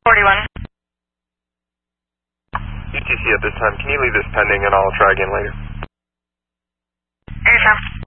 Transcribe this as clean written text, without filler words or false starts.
41. UTC at this time, can you leave this pending and I'll try again later? Anytime.